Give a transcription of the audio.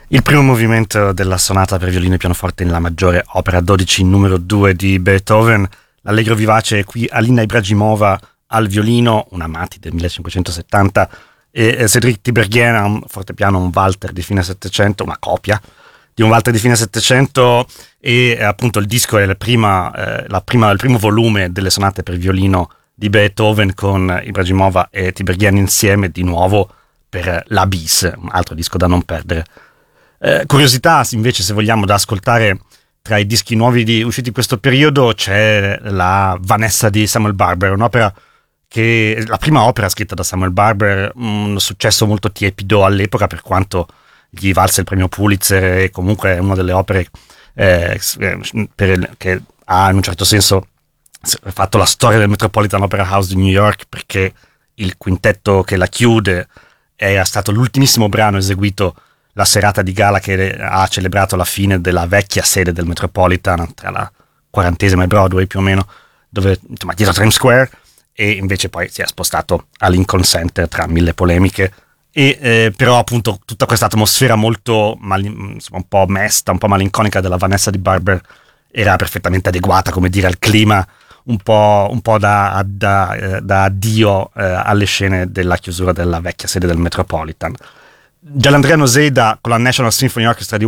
Il primo movimento della sonata per violino e pianoforte in La maggiore, opera 12 numero 2 di Beethoven, l'allegro vivace qui Alina Ibragimova al violino, una Amati del 1570, e Cédric Tiberghien a un fortepiano, un Walter di fine 700, una copia di un Walter di fine 700, e appunto il disco è il primo volume delle sonate per violino di Beethoven, con Ibragimova e Tiberghien insieme di nuovo per la Bis, un altro disco da non perdere. Curiosità invece, se vogliamo, da ascoltare tra i dischi nuovi usciti in questo periodo, c'è la Vanessa di Samuel Barber, un'opera che la prima opera scritta da Samuel Barber, un successo molto tiepido all'epoca, per quanto gli valse il premio Pulitzer, e comunque è una delle opere che ha in un certo senso fatto la storia del Metropolitan Opera House di New York, perché il quintetto che la chiude era stato l'ultimissimo brano eseguito la serata di gala che ha celebrato la fine della vecchia sede del Metropolitan, tra la 40esima e Broadway più o meno, dove, insomma, dietro Times Square, e invece poi si è spostato a Lincoln Center tra mille polemiche. E però appunto tutta questa atmosfera molto insomma, un po' mesta, un po' malinconica della Vanessa di Barber era perfettamente adeguata, come dire, al clima un po' da addio alle scene della chiusura della vecchia sede del Metropolitan. Gianandrea Noseda con la National Symphony Orchestra di